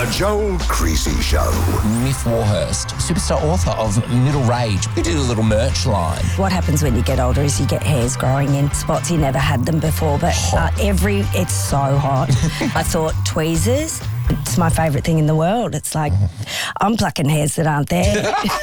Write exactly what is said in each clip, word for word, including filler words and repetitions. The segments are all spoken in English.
The Joel Creasy Show. Miff Warhurst, superstar author of Middle Rage. We did a little merch line. What happens when you get older is you get hairs growing in spots you never had them before, but uh, every, it's so hot. I thought tweezers, it's my favourite thing in the world. It's like, I'm plucking hairs that aren't there.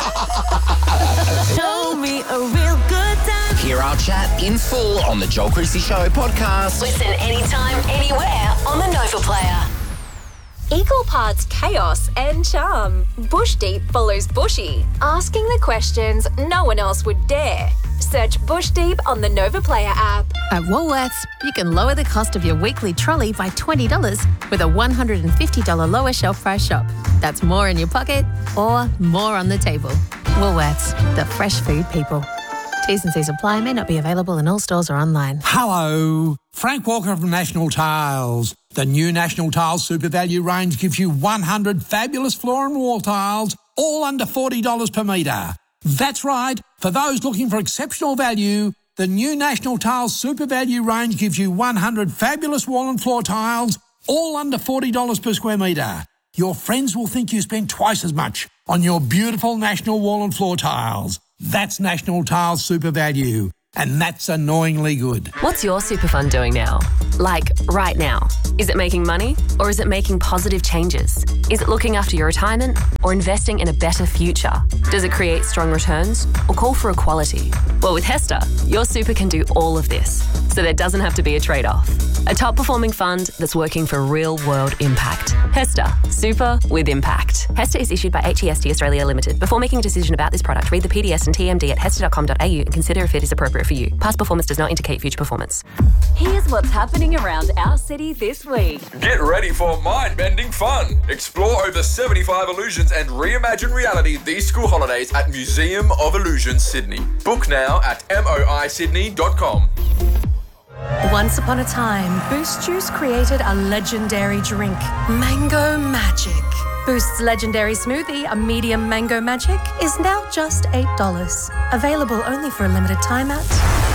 Show me a real good time. Hear our chat in full on the Joel Creasy Show podcast. Listen anytime, anywhere on the Nova Player. Equal parts chaos and charm. Bush Deep follows Bushy, asking the questions no one else would dare. Search Bush Deep on the Nova Player app. At Woolworths, you can lower the cost of your weekly trolley by twenty dollars with a one hundred fifty dollars lower shelf price shop. That's more in your pocket or more on the table. Woolworths, the fresh food people. T's and C's apply, may not be available in all stores or online. Hello, Frank Walker from National Tiles. The new National Tiles Super Value range gives you one hundred fabulous floor and wall tiles, all under forty dollars per metre. That's right, for those looking for exceptional value, the new National Tiles Super Value range gives you one hundred fabulous wall and floor tiles, all under forty dollars per square metre. Your friends will think you spent twice as much on your beautiful National wall and floor tiles. That's National Tiles Super Value, and that's annoyingly good. What's your super fund doing now? Like, right now? Is it making money, or is it making positive changes? Is it looking after your retirement, or investing in a better future? Does it create strong returns, or call for equality? Well, with Hester, your super can do all of this, so there doesn't have to be a trade-off. A top-performing fund that's working for real-world impact. Hester, super with impact. Hester is issued by H E S T Australia Limited. Before making a decision about this product, read the P D S and T M D at hester dot com dot a u and consider if it is appropriate for you. Past performance does not indicate future performance. Here's what's happening around our city this week. Get ready for mind-bending fun. Explore over seventy-five illusions and reimagine reality these school holidays at Museum of Illusions, Sydney. Book now at moi sydney dot com. Once upon a time, Boost Juice created a legendary drink, Mango Magic. Boost's legendary smoothie, a medium mango magic, is now just eight dollars. Available only for a limited time at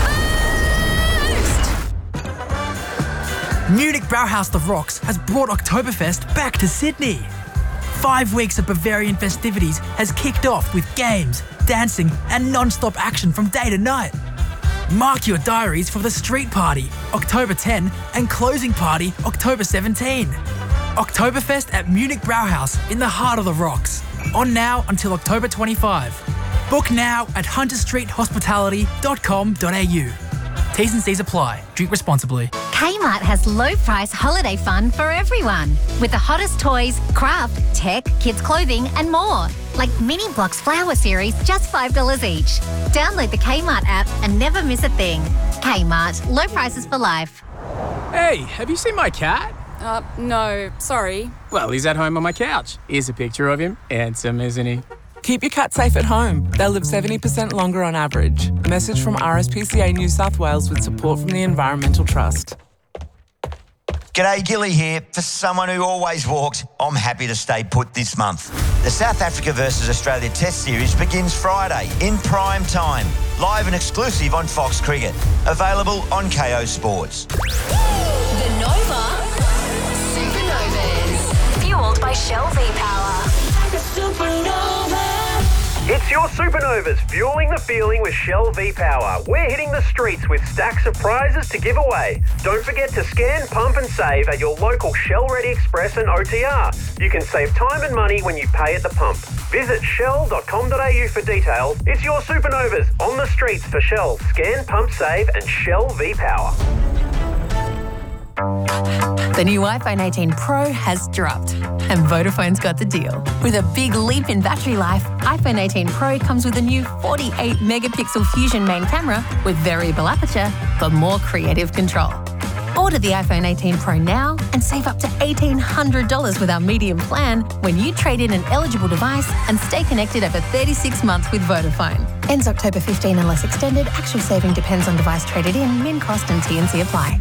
Boost! Munich Brauhaus The Rocks has brought Oktoberfest back to Sydney. Five weeks of Bavarian festivities has kicked off with games, dancing and non-stop action from day to night. Mark your diaries for the street party, October tenth, and closing party, October seventeenth. Oktoberfest at Munich Brauhaus in the heart of the rocks. On now until October twenty-fifth. Book now at hunter street hospitality dot com dot a u. T's and C's apply. Drink responsibly. Kmart has low price holiday fun for everyone. With the hottest toys, craft, tech, kids clothing and more. Like Mini Blocks Flower Series, just five dollars each. Download the Kmart app and never miss a thing. Kmart, low prices for life. Hey, have you seen my cat? Uh, no, sorry. Well, he's at home on my couch. Here's a picture of him. Handsome, isn't he? Keep your cat safe at home. They'll live seventy percent longer on average. A message from R S P C A New South Wales with support from the Environmental Trust. G'day, Gilly here. For someone who always walks, I'm happy to stay put this month. The South Africa versus Australia Test Series begins Friday in prime time. Live and exclusive on Fox Cricket. Available on K O Sports. The Nova Supernovas. Fueled by Shell V-Power. Supernova. It's your Supernovas, fueling the feeling with Shell V-Power. We're hitting the streets with stacks of prizes to give away. Don't forget to scan, pump and save at your local Shell Ready Express and O T R. You can save time and money when you pay at the pump. Visit shell dot com dot a u for details. It's your Supernovas on the streets for Shell. Scan, pump, save and Shell V-Power. The new iPhone eighteen Pro has dropped, and Vodafone's got the deal. With a big leap in battery life, iPhone eighteen Pro comes with a new forty-eight megapixel Fusion main camera with variable aperture for more creative control. Order the iPhone eighteen Pro now and save up to eighteen hundred dollars with our medium plan when you trade in an eligible device and stay connected over thirty-six months with Vodafone. Ends October fifteenth unless extended. Actual saving depends on device traded in, min cost and T and C apply.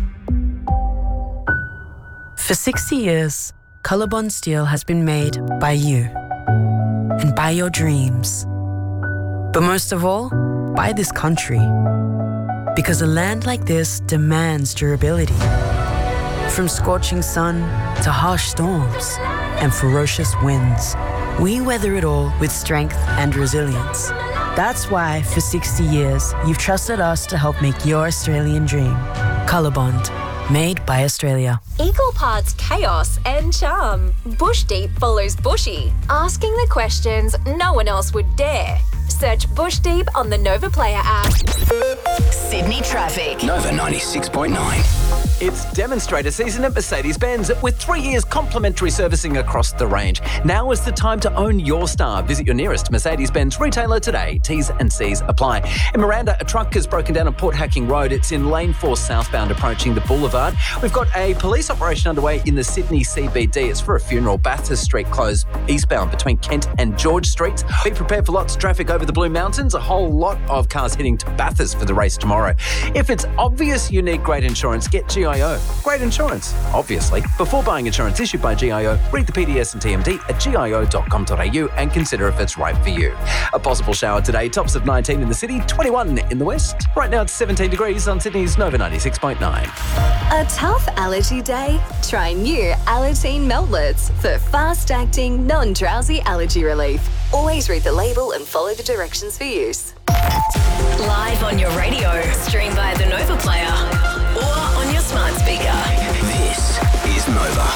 For sixty years, Colorbond Steel has been made by you and by your dreams. But most of all, by this country. Because a land like this demands durability. From scorching sun to harsh storms, and ferocious winds. We weather it all with strength and resilience. That's why, for sixty years, you've trusted us to help make your Australian dream. Colorbond, made by Australia. Equal parts chaos and charm. Bush Deep follows Bushy, asking the questions no one else would dare. Search Bush Deep on the Nova Player app. Sydney traffic. Nova ninety-six point nine. It's demonstrator season at Mercedes-Benz with three years complimentary servicing across the range. Now is the time to own your star. Visit your nearest Mercedes-Benz retailer today. T's and C's apply. In Miranda, a truck has broken down on Port Hacking Road. It's in lane four southbound approaching the boulevard. We've got a police operation underway in the Sydney C B D. It's for a funeral. Bathurst Street closed eastbound between Kent and George Streets. Be prepared for lots of traffic over the Blue Mountains. A whole lot of cars heading to Bathurst for the race tomorrow. If it's obvious you need great insurance, get G I O. Great insurance, obviously. Before buying insurance issued by G I O, read the P D S and T M D at G I O dot com dot A U and consider if it's right for you. A possible shower today, tops of nineteen in the city, twenty-one in the west. Right now it's seventeen degrees on Sydney's Nova ninety-six point nine. A tough allergy day? Try new Allertine Meltlets for fast-acting, non-drowsy allergy relief. Always read the label and follow the directions for use. Live on your radio, stream via the Nova Player, or on your smart speaker. This is Nova.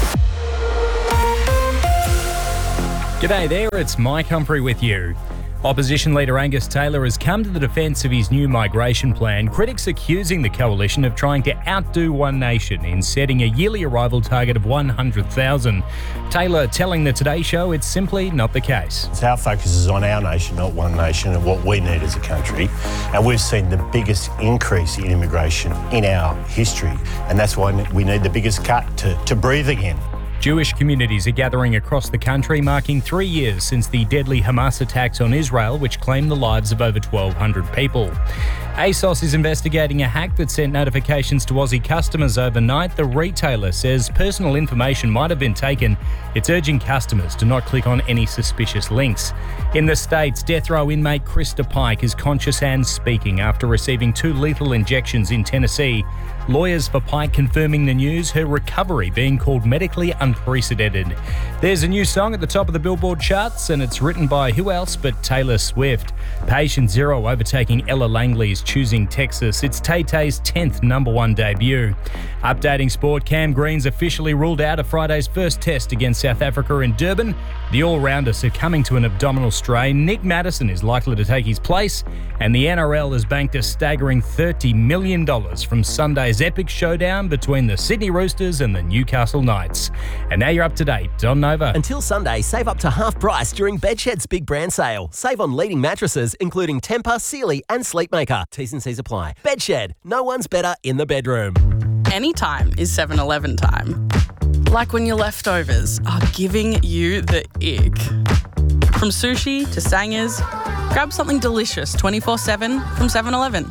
G'day there, it's Mike Humphrey with you. Opposition leader Angus Taylor has come to the defence of his new migration plan, critics accusing the coalition of trying to outdo One Nation in setting a yearly arrival target of one hundred thousand. Taylor telling the Today Show it's simply not the case. Our focus is on our nation, not One Nation, and what we need as a country. And we've seen the biggest increase in immigration in our history, and that's why we need the biggest cut to, to breathe again. Jewish communities are gathering across the country, marking three years since the deadly Hamas attacks on Israel, which claimed the lives of over twelve hundred people. ASOS is investigating a hack that sent notifications to Aussie customers overnight. The retailer says personal information might have been taken. It's urging customers to not click on any suspicious links. In the States, death row inmate Krista Pike is conscious and speaking after receiving two lethal injections in Tennessee. Lawyers for Pike confirming the news, her recovery being called medically unprecedented. There's a new song at the top of the Billboard charts, and it's written by who else but Taylor Swift. Patient Zero overtaking Ella Langley's Choosing Texas. It's Tay-Tay's tenth number one debut. Updating sport, Cam Green's officially ruled out of Friday's first test against South Africa in Durban. The all-rounder succumbing to an abdominal strain. Nick Maddison is likely to take his place, and the N R L has banked a staggering thirty million dollars from Sunday's epic showdown between the Sydney Roosters and the Newcastle Knights. And now you're up to date on Nova. Until Sunday, save up to half price during Bedshed's big brand sale. Save on leading mattresses, including Tempur, Sealy and Sleepmaker. T's and C's apply. Bedshed, no one's better in the bedroom. Anytime is seven eleven time. Like when your leftovers are giving you the ick. From sushi to sangers, grab something delicious twenty-four seven from seven eleven.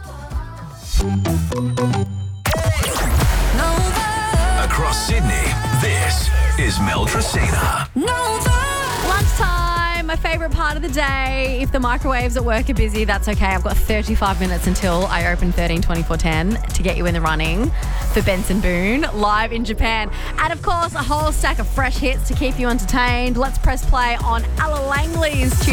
Across Sydney, this is Mel Tracina. Lunchtime, my favourite part of the day. If the microwaves at work are busy, that's okay. I've got thirty-five minutes until I open thirteen twenty-four ten to get you in the running for Benson Boone, live in Japan. And of course, a whole stack of fresh hits to keep you entertained. Let's press play on Ella Langley's Choosing